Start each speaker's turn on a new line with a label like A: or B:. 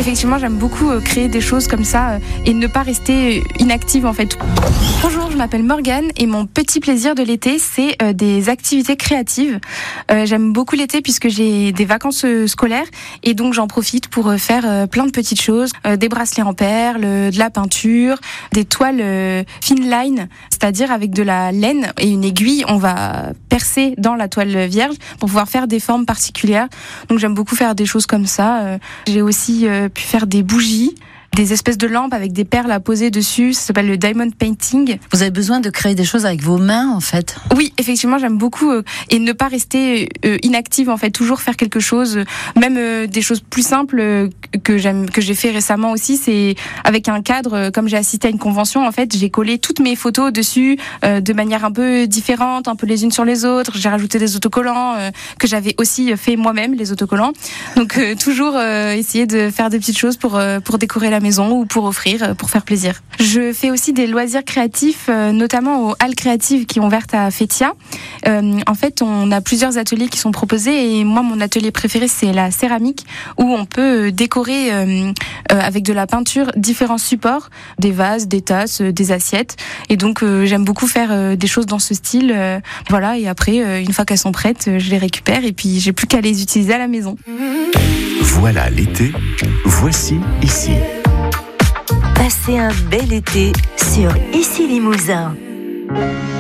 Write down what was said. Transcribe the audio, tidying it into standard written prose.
A: Effectivement, j'aime beaucoup créer des choses comme ça et ne pas rester inactive en fait. Bonjour, je m'appelle Morgane et mon petit plaisir de l'été, c'est des activités créatives. J'aime beaucoup l'été puisque j'ai des vacances scolaires et donc j'en profite pour faire plein de petites choses. Des bracelets en perles, de la peinture, des toiles fine line, c'est-à-dire avec de la laine et une aiguille, on va percer dans la toile vierge pour pouvoir faire des formes particulières. Donc j'aime beaucoup faire des choses comme ça. J'ai aussi pu faire des bougies, des espèces de lampes avec des perles à poser dessus. Ça s'appelle le diamond painting.
B: Vous avez besoin de créer des choses avec vos mains, en fait?
A: Oui, effectivement, j'aime beaucoup et ne pas rester inactive, en fait, toujours faire quelque chose, même des choses plus simples que j'ai fait récemment aussi. C'est avec un cadre, comme j'ai assisté à une convention, en fait, j'ai collé toutes mes photos dessus de manière un peu différente, un peu les unes sur les autres. J'ai rajouté des autocollants que j'avais aussi fait moi-même, les autocollants. Donc toujours essayer de faire des petites choses pour décorer la maison ou pour offrir, pour faire plaisir. Je fais aussi des loisirs créatifs, notamment aux halles créatives qui ont ouvert à Fétia. En fait, on a plusieurs ateliers qui sont proposés et moi, mon atelier préféré, c'est la céramique où on peut décorer avec de la peinture différents supports, des vases, des tasses, des assiettes. Et donc, j'aime beaucoup faire des choses dans ce style. Voilà, et après, une fois qu'elles sont prêtes, je les récupère et puis j'ai plus qu'à les utiliser à la maison.
C: Voilà l'été, voici ici.
D: Passez un bel été sur Issy Limousin.